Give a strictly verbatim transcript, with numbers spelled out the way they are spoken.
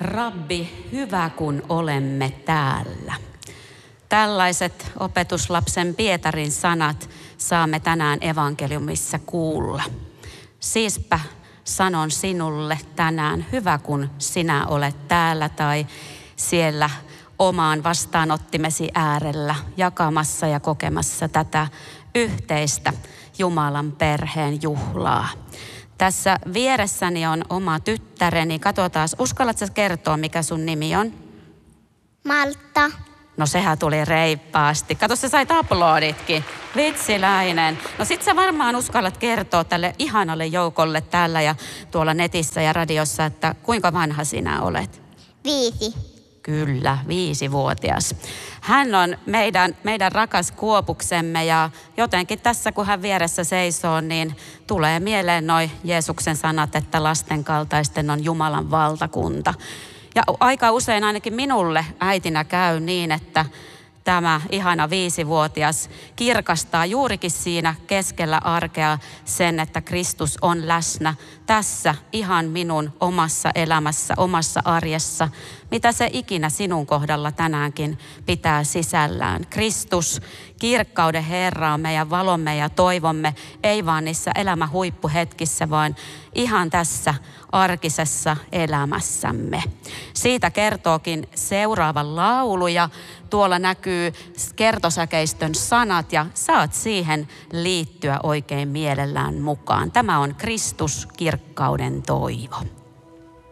Rabbi, hyvä kun olemme täällä. Tällaiset opetuslapsen Pietarin sanat saamme tänään evankeliumissa kuulla. Siispä sanon sinulle tänään, hyvä kun sinä olet täällä tai siellä omaan vastaanottimesi äärellä jakamassa ja kokemassa tätä yhteistä Jumalan perheen juhlaa. Tässä vieressäni on oma tyttäreni. Katsotaan, uskallatko kertoa, mikä sun nimi on? Malta. No sehän tuli reippaasti. Kato, sä sait aploditkin. Vitsiläinen. No sit sä varmaan uskallat kertoa tälle ihanalle joukolle täällä ja tuolla netissä ja radiossa, että kuinka vanha sinä olet? Viisi. Kyllä, viisivuotias. Hän on meidän, meidän rakas Kuopuksemme ja jotenkin tässä kun hän vieressä seisoo, niin tulee mieleen noi Jeesuksen sanat, että lasten kaltaisten on Jumalan valtakunta. Ja aika usein ainakin minulle äitinä käy niin, että tämä ihana viisivuotias kirkastaa juurikin siinä keskellä arkea sen, että Kristus on läsnä tässä ihan minun omassa elämässä, omassa arjessa, mitä se ikinä sinun kohdalla tänäänkin pitää sisällään. Kristus, kirkkauden Herra on meidän valomme ja toivomme, ei vaan niissä elämän huippuhetkissä, vaan ihan tässä arkisessa elämässämme. Siitä kertookin seuraava laulu ja tuolla näkyy kertosäkeistön sanat ja saat siihen liittyä oikein mielellään mukaan. Tämä on Kristus, kirkkauden toivo.